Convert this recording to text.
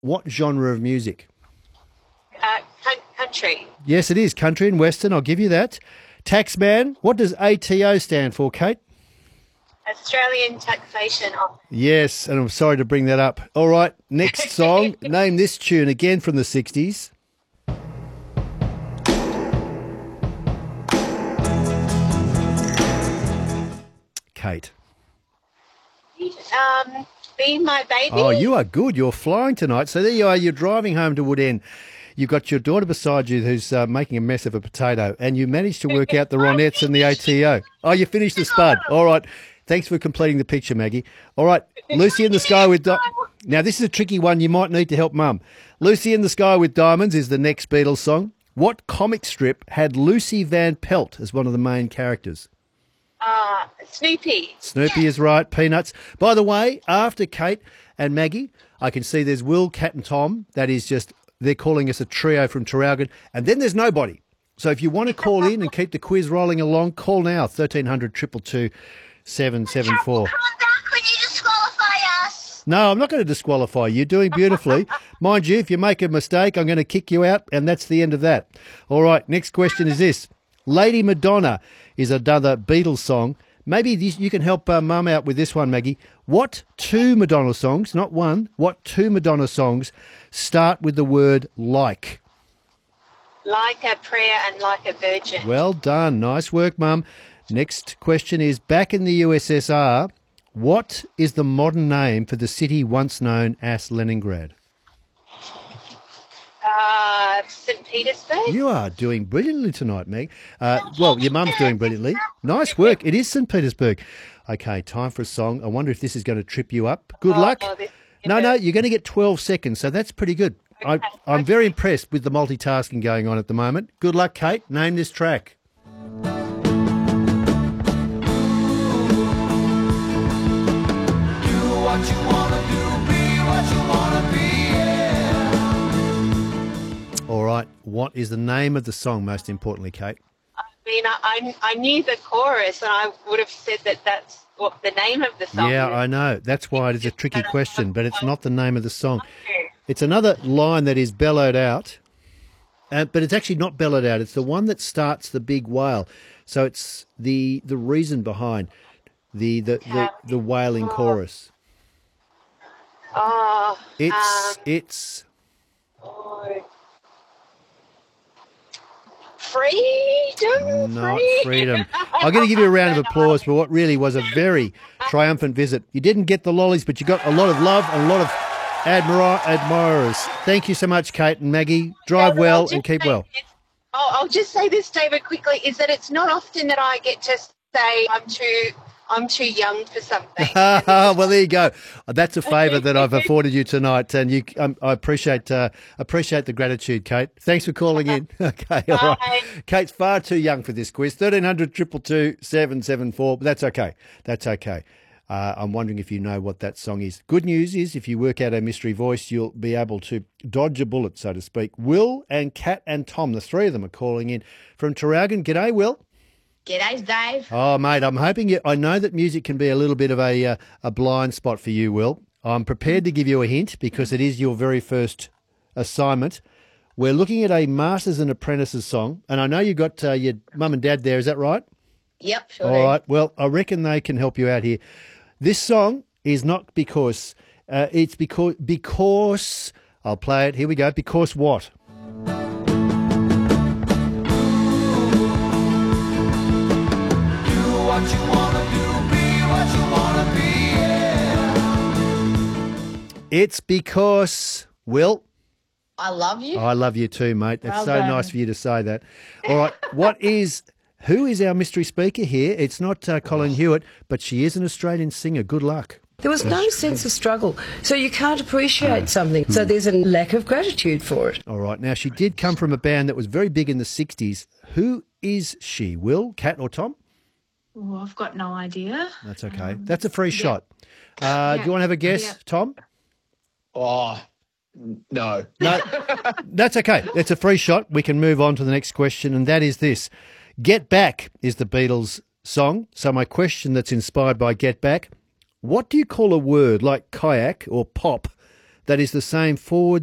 what genre of music? Country. Yes, it is country and western. I'll give you that. Taxman, what does ATO stand for, Kate? Australian Taxation Office. Yes, and I'm sorry to bring that up. All right, next song. Name this tune again from the 60s. Kate. Be My Baby. Oh, you are good. You're flying tonight. So there you are. You're driving home to Woodend. You've got your daughter beside you who's making a mess of a potato, and you managed to work out the Ronettes and the ATO. Oh, you finished the spud. All right. Thanks for completing the picture, Maggie. All right. Lucy in the Sky with... Now, this is a tricky one. You might need to help Mum. Lucy in the Sky with Diamonds is the next Beatles song. What comic strip had Lucy Van Pelt as one of the main characters? Snoopy. Snoopy is right. Peanuts. By the way, after Kate and Maggie, I can see there's Will, Kat and Tom. That is just... They're calling us a trio from Traralgon. And then there's nobody. So if you want to call in and keep the quiz rolling along, call now, 1300 222 774. Come back when you disqualify us. No, I'm not going to disqualify you. You're doing beautifully. Mind you, if you make a mistake, I'm going to kick you out, and that's the end of that. All right, next question is this. Lady Madonna is another Beatles song. Maybe you can help Mum out with this one, Maggie. What two Madonna songs, not one, what two Madonna songs start with the word like? Like a Prayer and Like a Virgin. Well done. Nice work, Mum. Next question is, back in the USSR, what is the modern name for the city once known as Leningrad? St. Petersburg. You are doing brilliantly tonight, Meg. Well, your mum's doing brilliantly. Nice work. It is St. Petersburg. Okay, time for a song. I wonder if this is going to trip you up. Good luck. No, you're going to get 12 seconds, so that's pretty good. I'm very impressed with the multitasking going on at the moment. Good luck, Kate. Name this track. All right. What is the name of the song, most importantly, Kate? I mean, I knew the chorus, and I would have said that's what the name of the song is. Yeah, I know. That's why it is a tricky question, but it's not the name of the song. It's another line that is bellowed out, but it's actually not bellowed out. It's the one that starts the big wail. So it's the reason behind the wailing chorus. It's Freedom. Not freedom. I'm going to give you a round of applause for what really was a very triumphant visit. You didn't get the lollies, but you got a lot of love and a lot of admirers. Thank you so much, Kate and Maggie. Drive well and keep well. I'll just say this, David, quickly, is that it's not often that I get to say I'm too young for something. Well, there you go. That's a favour that I've afforded you tonight, and I appreciate the gratitude, Kate. Thanks for calling in. Okay, all right. Kate's far too young for this quiz. 1300 222 774, but that's okay. That's okay. I'm wondering if you know what that song is. Good news is, if you work out our mystery voice, you'll be able to dodge a bullet, so to speak. Will and Kat and Tom, the three of them, are calling in from Traralgon. G'day, Will. G'day, Dave. Oh, mate, I'm hoping I know that music can be a little bit of a blind spot for you, Will. I'm prepared to give you a hint because it is your very first assignment. We're looking at a Masters and Apprentices song, and I know you've got your mum and dad there. Is that right? Yep, sure. All right. Well, I reckon they can help you out here. This song is not because, it's because, I'll play it. Here we go. Because what? What you wanna do, be what you wanna be, yeah. It's because, Will. I love you. I love you too, mate. It's Well so done. nice for you to say that. All right. Who is our mystery speaker here? It's not Colin Hewitt, but she is an Australian singer. Good luck. There was no sense of struggle, so you can't appreciate something. So there's a lack of gratitude for it. All right. Now, she did come from a band that was very big in the 60s. Who is she? Will, Kat or Tom? Oh, I've got no idea. That's okay. That's a free shot. Do you want to have a guess, Tom? Oh, no. No, that's okay. It's a free shot. We can move on to the next question, and that is this. Get Back is the Beatles song. So my question that's inspired by Get Back, what do you call a word like kayak or pop that is the same forward